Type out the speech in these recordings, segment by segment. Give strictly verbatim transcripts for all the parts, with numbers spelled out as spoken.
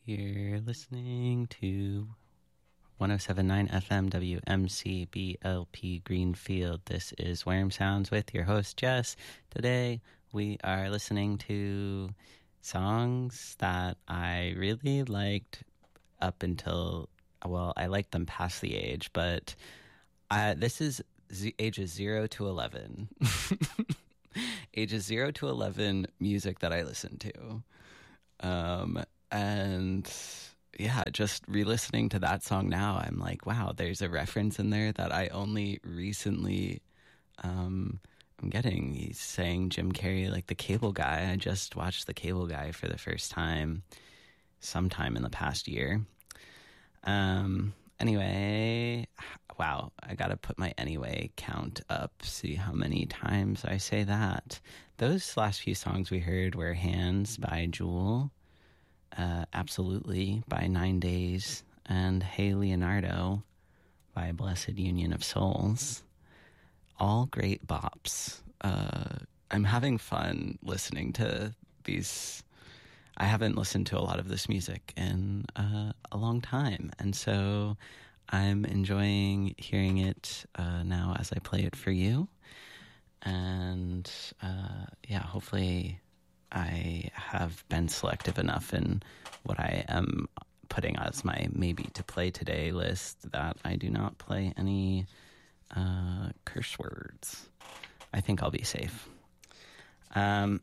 You're listening to one oh seven point nine F M W M C B L P Greenfield. This is Warm Sounds with your host, Jess. Today, we are listening to songs that I really liked up until, well, I liked them past the age, but I, this is z- ages zero to eleven. Ages zero to eleven music that I listen to. Um, and yeah, just re-listening to that song now, I'm like, wow, there's a reference in there that I only recently um, am getting. He's saying Jim Carrey, like the Cable Guy. I just watched the Cable Guy for the first time sometime in the past year. Um, anyway, wow, I gotta put my anyway count up, see how many times I say that. Those last few songs we heard were Hands by Jewel, uh, Absolutely by Nine Days, and Hey Leonardo by Blessed Union of Souls. All great bops. Uh, I'm having fun listening to these. I haven't listened to a lot of this music in uh, a long time, and so I'm enjoying hearing it uh, now as I play it for you. And uh, yeah, hopefully I have been selective enough in what I am putting as my maybe to play today list that I do not play any uh, curse words. I think I'll be safe. Um,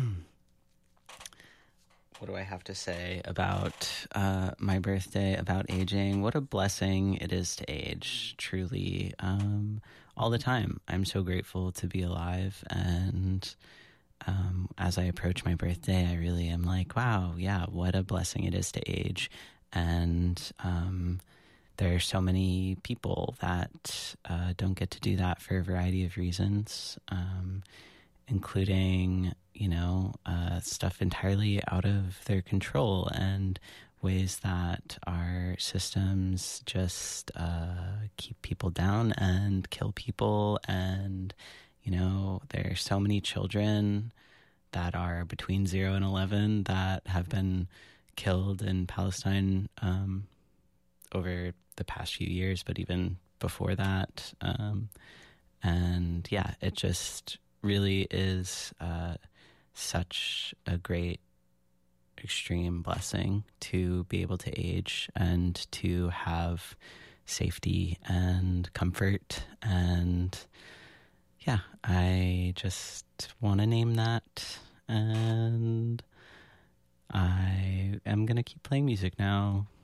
what do I have to say about uh, my birthday, about aging? What a blessing it is to age, truly, um, all the time. I'm so grateful to be alive, and um, as I approach my birthday, I really am like, wow, yeah, what a blessing it is to age. And um, there are so many people that uh, don't get to do that for a variety of reasons, um, including, you know, uh, stuff entirely out of their control and ways that our systems just uh, keep people down and kill people. And, you know, there are so many children that are between zero and eleven that have been killed in Palestine um, over the past few years, but even before that. Um, and yeah, it just really is uh, such a great, extreme blessing to be able to age and to have safety and comfort. And yeah, I just want to name that, and I am going to keep playing music now